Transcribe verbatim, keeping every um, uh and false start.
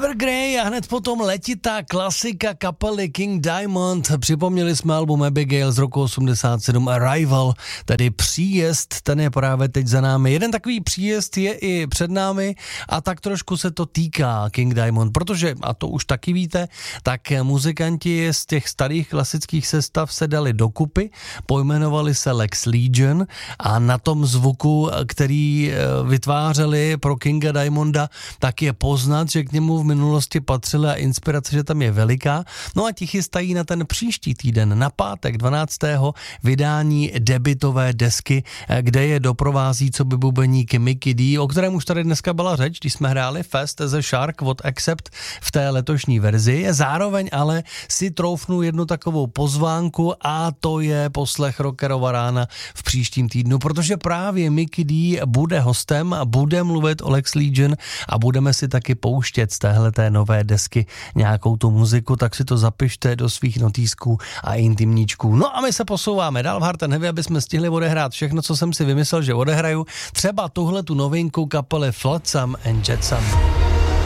Evergrey a hned potom letitá klasika kapely King Diamond. Připomněli jsme album Abigail z roku osmdesát sedm Arrival, tedy příjezd, ten je právě teď za námi. Jeden takový příjezd je i před námi a tak trošku se to týká King Diamond, protože, a to už taky víte, tak muzikanti z těch starých klasických sestav se dali dokupy, pojmenovali se Lex Legion a na tom zvuku, který vytvářeli pro Kinga Diamonda, tak je poznat, že k němu v minulosti patřila inspirace, že tam je veliká. No a ti chystají na ten příští týden, na pátek dvanáctého vydání debutové desky, kde je doprovází co by bubeník Mikkey D, o kterém už tady dneska byla řeč, když jsme hráli Fast as a Shark od Accept v té letošní verzi. Zároveň ale si troufnu jednu takovou pozvánku a to je poslech Rockerova rána v příštím týdnu, protože právě Mikkey D bude hostem a bude mluvit o Lex Legion a budeme si taky pouštět z téhleté nové desky nějakou tu muziku, tak si to zapište do svých notýsků a intimníčků. No a my se posouváme dál v Hard and Heavy, aby jsme stihli odehrát všechno, co jsem si vymyslel, že odehraju. Třeba tuhle tu novinku kapely Flotsam and Jetsam.